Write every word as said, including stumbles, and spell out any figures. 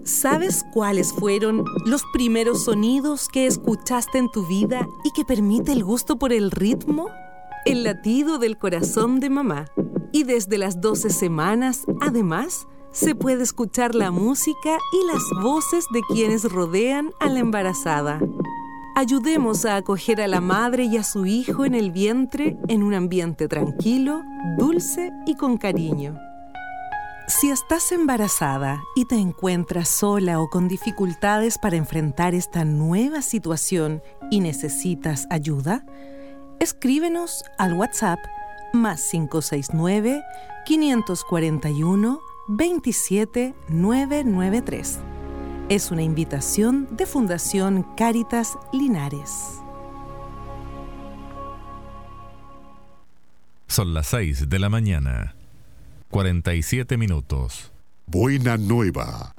¿Sabes cuáles fueron los primeros sonidos que escuchaste en tu vida y que permite el gusto por el ritmo? El latido del corazón de mamá. Y desde las doce semanas, además, se puede escuchar la música y las voces de quienes rodean a la embarazada. Ayudemos a acoger a la madre y a su hijo en el vientre en un ambiente tranquilo, dulce y con cariño. Si estás embarazada y te encuentras sola o con dificultades para enfrentar esta nueva situación y necesitas ayuda, escríbenos al WhatsApp más cinco seis nueve, cinco cuatro uno, dos siete nueve nueve tres. Es una invitación de Fundación Cáritas Linares. Son las seis de la mañana. cuarenta y siete minutos. Buena nueva.